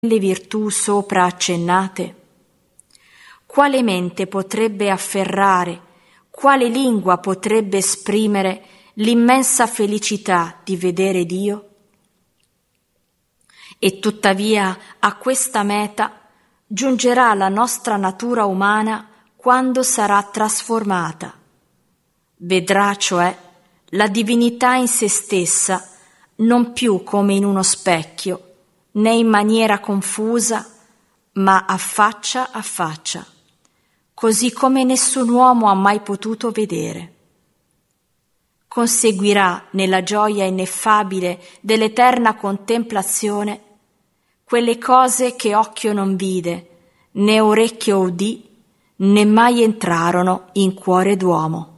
le virtù sopra accennate? Quale mente potrebbe afferrare, quale lingua potrebbe esprimere l'immensa felicità di vedere Dio? E tuttavia a questa meta giungerà la nostra natura umana quando sarà trasformata. Vedrà, cioè, la divinità in se stessa non più come in uno specchio, né in maniera confusa, ma a faccia, così come nessun uomo ha mai potuto vedere. Conseguirà nella gioia ineffabile dell'eterna contemplazione quelle cose che occhio non vide, né orecchio udì, né mai entrarono in cuore d'uomo.